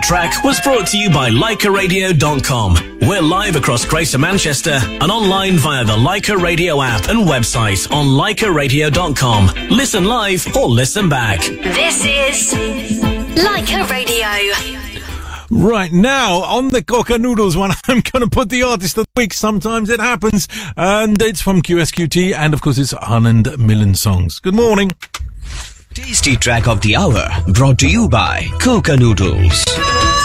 Track was brought to you by LeicaRadio.com. We're live across Greater Manchester and online via the Leica Radio app and website on LeicaRadio.com. Listen live or listen back. This is Leica Radio. Right, now, on the Coca Noodles one, I'm going to put the artist of the week. Sometimes it happens. And it's from QSQT, and of course it's Anand Milan Songs. Good morning. Tasty Track of the Hour, brought to you by Coca Noodles.